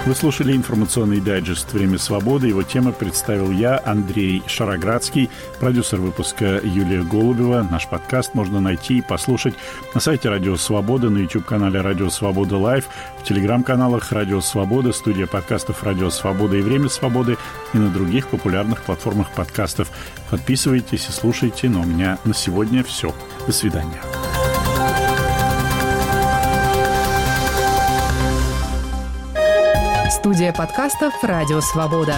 Вы слушали информационный дайджест «Время свободы». Его темы представил я, Андрей Шароградский, продюсер выпуска Юлия Голубева. Наш подкаст можно найти и послушать на сайте Радио Свобода, на YouTube-канале Радио Свобода Лайв, в телеграм-каналах Радио Свобода, студия подкастов Радио Свобода и Время свободы и на других популярных платформах подкастов. Подписывайтесь и слушайте. Но у меня на сегодня все. До свидания. Студия подкастов «Радио Свобода».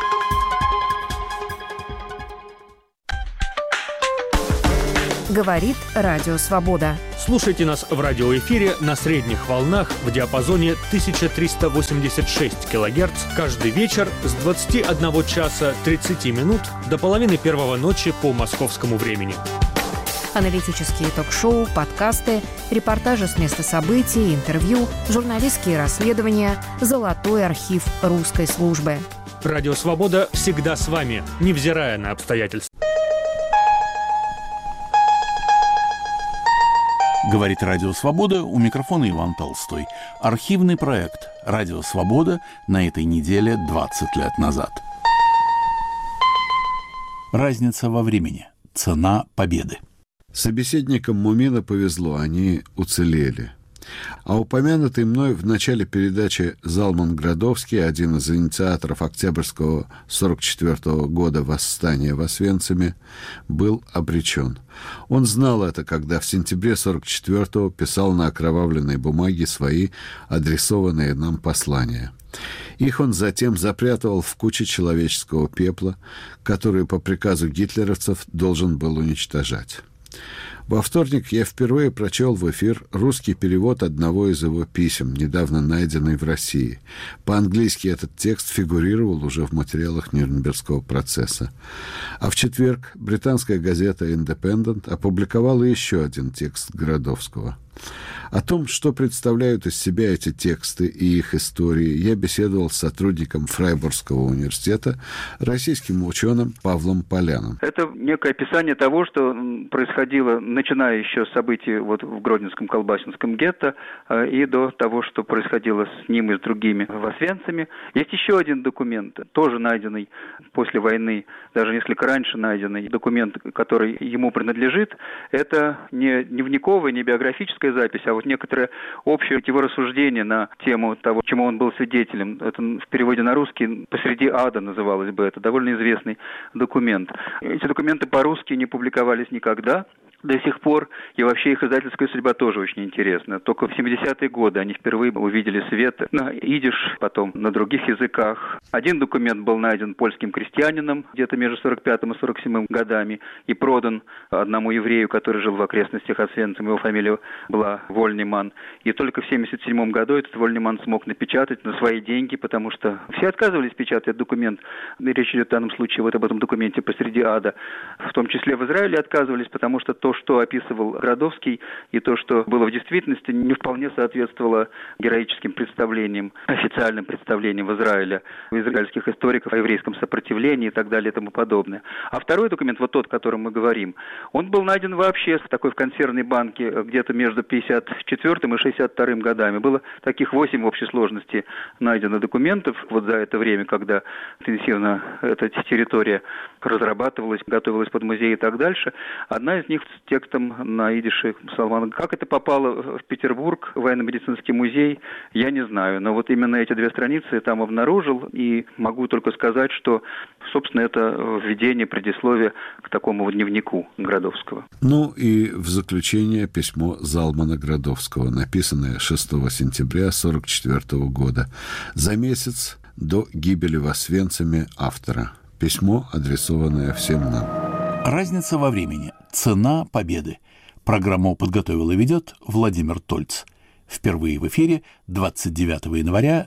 Говорит Радио Свобода. Слушайте нас в радиоэфире на средних волнах в диапазоне 1386 кГц каждый вечер с 21 часа 30 минут до половины первого ночи по московскому времени. Аналитические ток-шоу, подкасты, репортажи с места событий, интервью, журналистские расследования, золотой архив русской службы. Радио Свобода всегда с вами, невзирая на обстоятельства. Говорит Радио Свобода, у микрофона Иван Толстой. Архивный проект «Радио Свобода» на этой неделе 20 лет назад. Разница во времени. Цена победы. Собеседникам Мумина повезло, они уцелели. А упомянутый мной в начале передачи Залман Градовский, один из инициаторов Октябрьского 1944 года восстания в Освенциме, был обречен. Он знал это, когда в сентябре 1944 писал на окровавленной бумаге свои адресованные нам послания. Их он затем запрятывал в куче человеческого пепла, которую по приказу гитлеровцев должен был уничтожать. Во вторник я впервые прочел в эфир русский перевод одного из его писем, недавно найденный в России. По-английски этот текст фигурировал уже в материалах Нюрнбергского процесса. А в четверг британская газета «Индепендент» опубликовала еще один текст Градовского. О том, что представляют из себя эти тексты и их истории, я беседовал с сотрудником Фрайбургского университета, российским ученым Павлом Поляном. Это некое описание того, что происходило, начиная еще с событий в Гродненском колбасинском гетто и до того, что происходило с ним и с другими в Освенциме. Есть еще один документ, тоже найденный после войны, даже несколько раньше найденный документ, который ему принадлежит. Это не дневниковая, не биографическая запись, а некоторое общее его рассуждение на тему того, чему он был свидетелем. Это в переводе на русский «Посреди ада» называлось бы. Это довольно известный документ. Эти документы по-русски не публиковались никогда до сих пор, и вообще их издательская судьба тоже очень интересна. Только в 70-е годы они впервые увидели свет на идиш, потом на других языках. Один документ был найден польским крестьянином где-то между 45-м и 47-м годами и продан одному еврею, который жил в окрестностях Освенцима, его фамилия была Вольниман. И только в 77-м году этот Вольниман смог напечатать на свои деньги, потому что все отказывались печатать документ. Речь идет в данном случае об этом документе «Посреди ада». В том числе в Израиле отказывались, потому что то, что описывал Градовский, и то, что было в действительности, не вполне соответствовало героическим представлениям, официальным представлениям в Израиле, у израильских историков о еврейском сопротивлении и так далее и тому подобное. А второй документ, вот тот, о котором мы говорим, он был найден вообще в консервной банке где-то между 54 и 62 годами. Было таких 8 в общей сложности найдено документов за это время, когда интенсивно эта территория разрабатывалась, готовилась под музей и так дальше. Одна из них с текстом на идише Салмана. Как это попало в Петербург, в военно-медицинский музей, я не знаю. Но вот именно эти 2 страницы я там обнаружил, и могу только сказать, что, собственно, это введение, предисловие к такому дневнику Градовского. Ну и в заключение письмо Залмана Градовского, написанное 6 сентября 1944 года, за месяц до гибели в Освенциме автора. Письмо, адресованное всем нам. Разница во времени. Цена победы. Программу подготовил и ведет Владимир Тольц. Впервые в эфире 29 января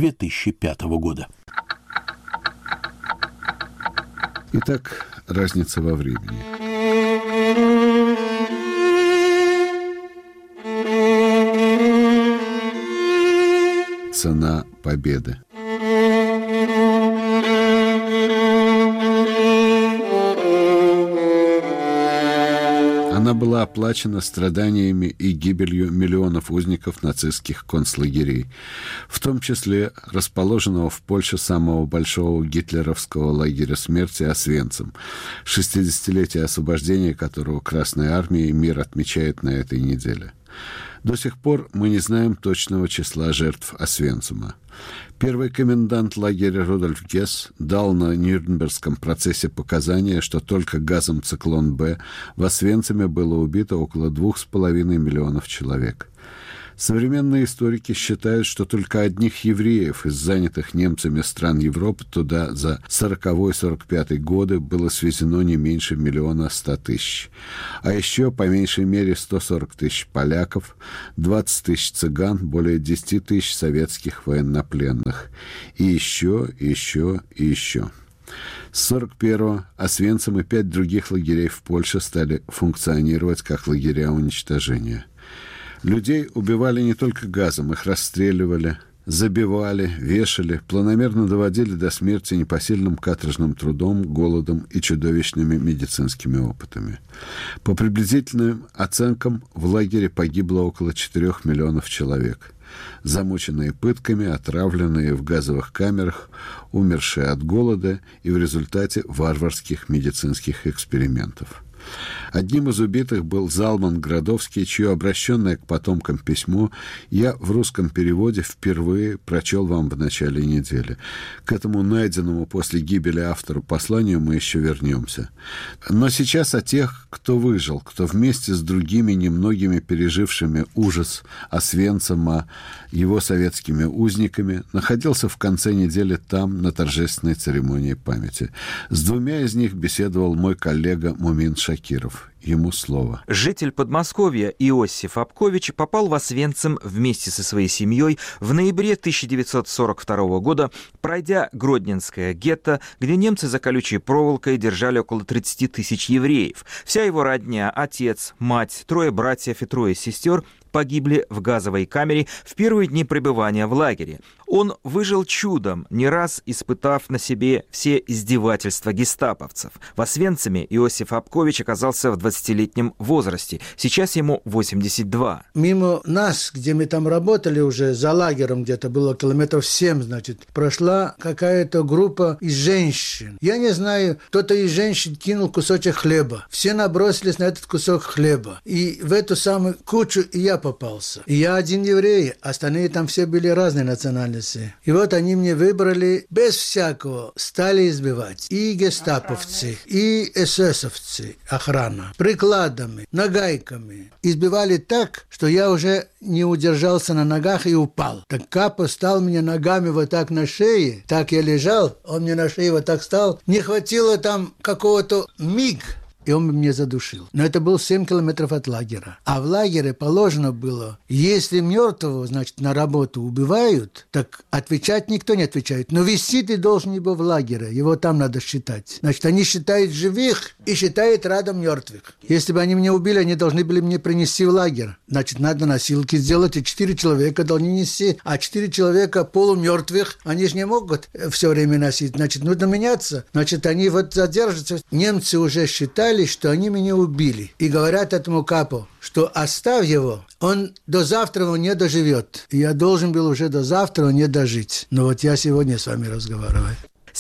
2005 года. Итак, разница во времени. Цена победы. Она была оплачена страданиями и гибелью миллионов узников нацистских концлагерей, в том числе расположенного в Польше самого большого гитлеровского лагеря смерти Освенцим, 60-летие освобождения которого Красной Армией мир отмечает на этой неделе. До сих пор мы не знаем точного числа жертв Освенцима. Первый комендант лагеря Рудольф Гесс дал на Нюрнбергском процессе показания, что только газом «Циклон-Б» в Освенциме было убито около 2,5 миллионов человек. Современные историки считают, что только одних евреев из занятых немцами стран Европы туда за 40-45 годы было свезено не меньше 1 100 000. А еще по меньшей мере 140 000 поляков, 20 000 цыган, более 10 000 советских военнопленных. И еще, и еще, и еще. С 41-го Освенцим и 5 других лагерей в Польше стали функционировать как лагеря уничтожения. Людей убивали не только газом, их расстреливали, забивали, вешали, планомерно доводили до смерти непосильным каторжным трудом, голодом и чудовищными медицинскими опытами. По приблизительным оценкам, в лагере погибло около 4 миллионов человек. Замученные пытками, отравленные в газовых камерах, умершие от голода и в результате варварских медицинских экспериментов. Одним из убитых был Залман Градовский, чье обращенное к потомкам письмо я в русском переводе впервые прочел вам в начале недели. К этому найденному после гибели автору посланию мы еще вернемся. Но сейчас о тех, кто выжил, кто вместе с другими немногими пережившими ужас Освенцима, его советскими узниками, находился в конце недели там, на торжественной церемонии памяти. С 2 из них беседовал мой коллега Мумин Шакиров. Ему слово. Житель Подмосковья Иосиф Апкович попал в Освенцим вместе со своей семьей в ноябре 1942 года, пройдя Гродненское гетто, где немцы за колючей проволокой держали около 30 000 евреев. Вся его родня, отец, мать, 3 братьев и 3 сестер погибли в газовой камере в первые дни пребывания в лагере. Он выжил чудом, не раз испытав на себе все издевательства гестаповцев. В Освенциме Иосиф Апкович оказался в 20-летнем возрасте. Сейчас ему 82. Мимо нас, где мы там работали уже, за лагерем где-то было километров 7, значит, прошла какая-то группа из женщин. Я не знаю, кто-то из женщин кинул кусочек хлеба. Все набросились на этот кусок хлеба. И в эту самую кучу и я попался. И я один еврей, остальные там все были разные национальности. И вот они мне выбрали без всякого, стали избивать. И гестаповцы, и эсэсовцы, охрана, прикладами, нагайками. Избивали так, что я уже не удержался на ногах и упал. Так Капо стал мне ногами вот так на шее, так я лежал, он мне на шее вот так стал. Не хватило там какого-то миг, и он меня задушил. Но это был 7 километров от лагеря. А в лагере положено было, если мертвого, значит, на работу убивают, так отвечать никто не отвечает. Но вести ты должен его в лагере, его там надо считать. Значит, они считают живых и считают рядом мертвых. Если бы они меня убили, они должны были мне принести в лагерь. Значит, надо носилки сделать, и 4 человека должны нести. А 4 человека полумертвых, они же не могут все время носить. Значит, нужно меняться. Значит, они вот задержатся. Немцы уже считали, что они меня убили. И говорят этому Капо, что оставь его, он до завтра не доживет. И я должен был уже до завтра не дожить. Но вот я сегодня с вами разговариваю.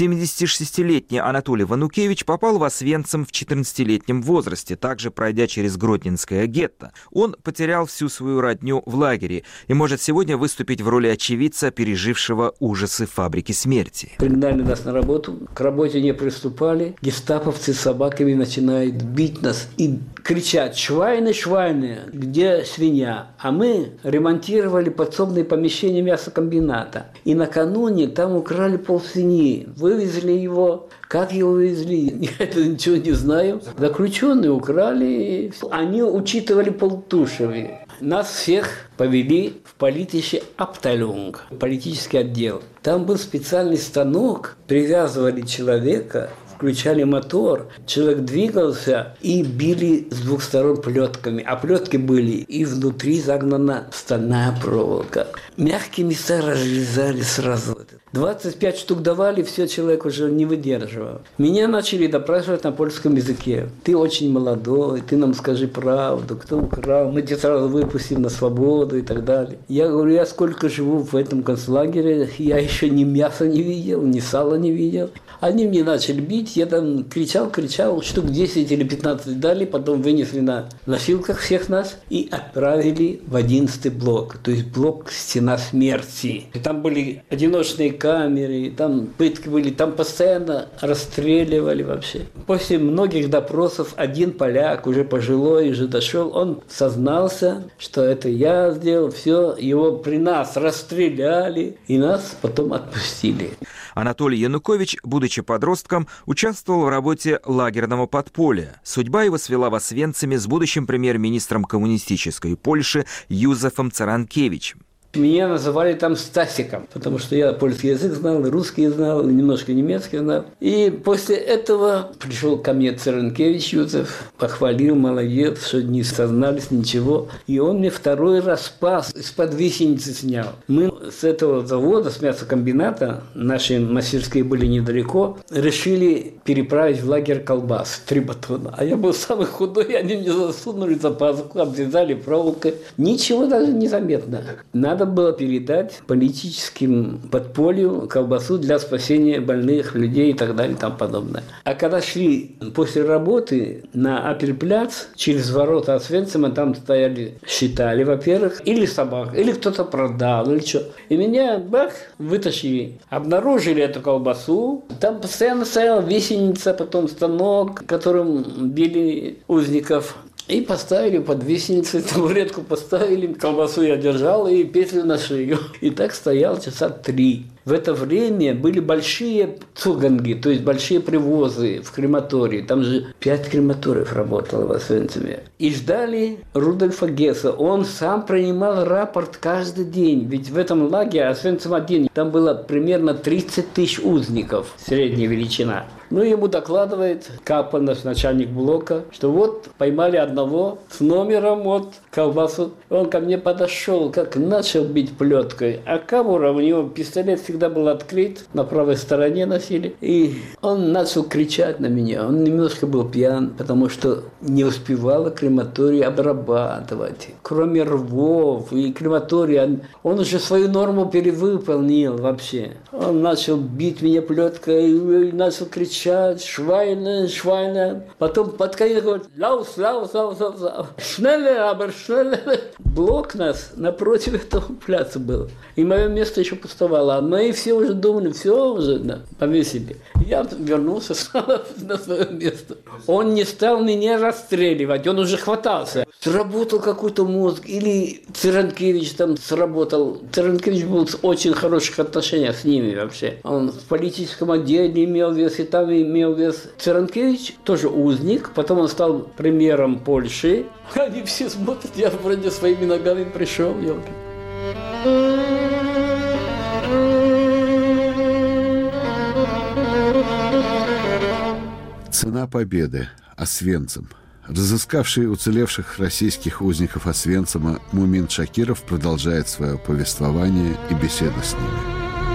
76-летний Анатолий Ванукевич попал в Освенцим в 14-летнем возрасте, также пройдя через Гродненское гетто. Он потерял всю свою родню в лагере и может сегодня выступить в роли очевидца, пережившего ужасы фабрики смерти. Пригнали нас на работу, к работе не приступали, гестаповцы с собаками начинают бить нас и кричат: «Швайны, швайны, где свинья?» А мы ремонтировали подсобные помещения мясокомбината. И накануне там украли полсвиньи. Вывезли его. Как его вывезли, я это ничего не знаю. Заключенные украли. Они учитывали полтушеви. Нас всех повели в политический Абталюнг, политический отдел. Там был специальный станок. Привязывали человека включали мотор, человек двигался и били с двух сторон плетками. А плетки были, и внутри загнана стальная проволока. Мягкие места разрезали сразу. 25 штук давали, все, человек уже не выдерживал. Меня начали допрашивать на польском языке. Ты очень молодой, ты нам скажи правду, кто украл, мы тебя сразу выпустим на свободу и так далее. Я говорю, я сколько живу в этом концлагере, я еще ни мяса не видел, ни сала не видел. Они мне начали бить, я там кричал, штук 10 или 15 дали, потом вынесли на носилках всех нас и отправили в 11-й блок, то есть блок «Стена смерти». И там были одиночные камеры, там пытки были, там постоянно расстреливали вообще. После многих допросов один поляк, уже пожилой, уже дошел, он сознался, что это я сделал, все, его при нас расстреляли, и нас потом отпустили. Анатолий Янукович, будучи подростком, участвовал в работе лагерного подполья. Судьба его свела в Освенциме с будущим премьер-министром коммунистической Польши Юзефом Царанкевичем. Меня называли там Стасиком, потому что я польский язык знал, русский знал, немножко немецкий знал. И после этого пришел ко мне Царанкевич Юзеф, похвалил, молодец, что не сознались ничего. И он мне второй раз спас, из-под висеницы снял. Мы с этого завода, с мясокомбината, наши мастерские были недалеко, решили переправить в лагерь колбас 3 батона. А я был самый худой, они мне засунули за пазуху, обвязали проволокой. Ничего даже не заметно. Надо было передать политическим подполью колбасу для спасения больных людей и так далее и тому подобное. А когда шли после работы на Апельпляц, через ворота Освенцима, там стояли, считали, во-первых, или собак, или кто-то продал, или что. И меня, бах, вытащили. Обнаружили эту колбасу. Там постоянно стояла висеница, потом станок, которым били узников. И поставили под висеницей, табуретку поставили, колбасу я держал и петлю на шею. И так стоял часа 3. В это время были большие цуганги, то есть большие привозы в крематории. Там же 5 крематориев работало в Освенциме. И ждали Рудольфа Гесса. Он сам принимал рапорт каждый день. Ведь в этом лагере Освенцим-1 там было примерно 30 тысяч узников, средняя величина. Ну, ему докладывает Капа, наш начальник блока, что вот поймали одного с номером, вот колбасу. Он ко мне подошел, как начал бить плеткой. А Кабура, у него пистолет всегда был открыт, на правой стороне носили. И он начал кричать на меня. Он немножко был пьян, потому что не крематорий обрабатывать. Кроме рвов и крематория, он уже свою норму перевыполнил вообще. Он начал бить меня плеткой и начал кричать. Швайна, швайна. Потом под конец говорит, лаус, лаус, лаус, лаус. Шнеллер, абер, шнеллер. Блок нас напротив этого пляца был. И мое место еще пустовало. А мы все уже думали, все уже повесили. Я вернулся на свое место. Он не стал меня расстреливать, он уже хватался. Сработал какой-то мозг, или Царанкевич там сработал. Царанкевич был в очень хороших отношениях с ними вообще. Он в политическом отделе имел вес, и там имел вес. Царанкевич тоже узник, потом он стал премьером Польши. Они все смотрят, я вроде своими ногами пришел, елки. Цена победы. Освенцим. Разыскавший уцелевших российских узников Освенцима Мумин Шакиров продолжает свое повествование и беседу с ними.